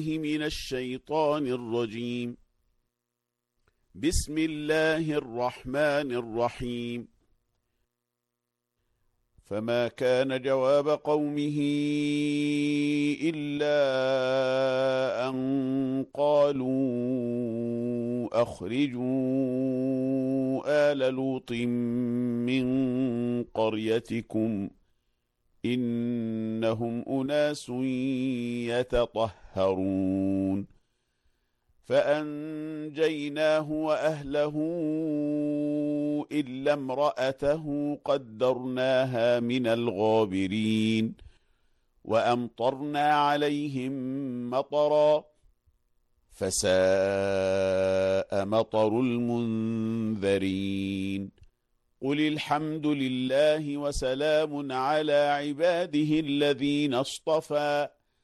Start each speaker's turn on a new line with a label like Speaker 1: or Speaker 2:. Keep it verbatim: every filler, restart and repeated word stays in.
Speaker 1: من الشيطان الرجيم. بسم الله الرحمن الرحيم. فما كان جواب قومه إلا أن قالوا أخرجوا آل لوط من قريتكم إنهم أناس يتطهرون فأنجيناه وأهله إلا امرأته قدرناها من الغابرين وأمطرنا عليهم مطرا فساء مطر المنذرين قل الحمد لله وسلام على عباده الذين اصطفى